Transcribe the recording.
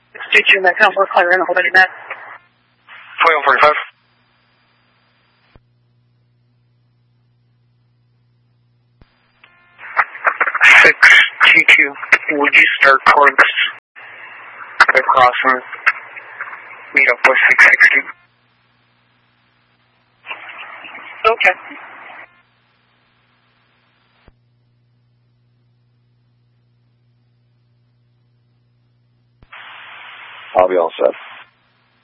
62, Met 10-4, call your in, hold on your net. 2145. 6T2, would you start towards the crossing? Meet up with 660. Okay. I'll be all set.